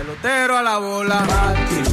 pelotero a la bola.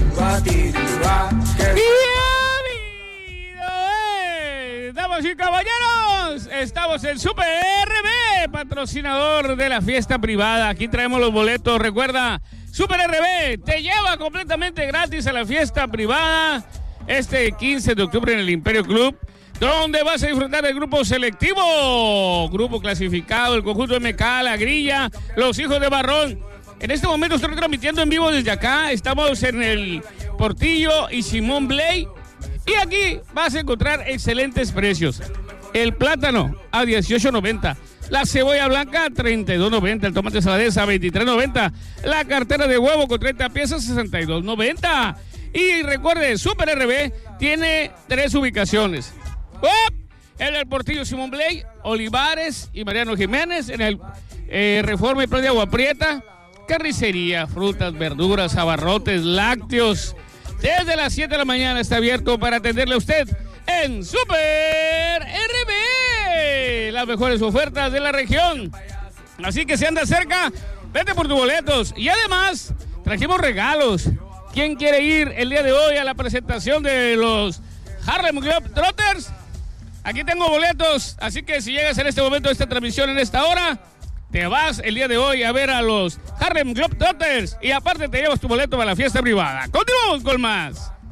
Damas y caballeros, estamos en Super RB, patrocinador de la fiesta privada. Aquí traemos los boletos. Recuerda, Super RB te lleva completamente gratis a la fiesta privada este 15 de octubre en el Imperio Club, donde vas a disfrutar del grupo selectivo, grupo clasificado, el conjunto MK, la Grilla, los Hijos de Barrón. En este momento estoy transmitiendo en vivo desde acá. Estamos en el Portillo y Simón Blay. Y aquí vas a encontrar excelentes precios. El plátano a $18.90. La cebolla blanca a $32.90. El tomate saladez a $23.90. La cartera de huevo con 30 piezas $62.90. Y recuerde, Super RB tiene 3 ubicaciones. En el Portillo Simón Blay, Olivares y Mariano Jiménez. En el Reforma y Plan de Agua Prieta. Carnicería, frutas, verduras, abarrotes, lácteos. Desde las 7 de la mañana está abierto para atenderle a usted en Super RB. Las mejores ofertas de la región. Así que si anda cerca, vete por tus boletos. Y además, trajimos regalos. ¿Quién quiere ir el día de hoy a la presentación de los Harlem Globetrotters? Aquí tengo boletos. Así que si llegas en este momento de esta transmisión, en esta hora, te vas el día de hoy a ver a los Harlem Globetrotters y aparte te llevas tu boleto para la fiesta privada. Continuamos con más.